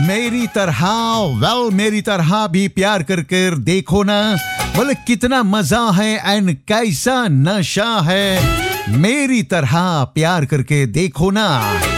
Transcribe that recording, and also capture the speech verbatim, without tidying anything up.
मेरी तरह वेल मेरी तरह भी प्यार कर कर देखो ना, बोले कितना मजा है एंड कैसा नशा है, मेरी तरह प्यार करके देखो ना।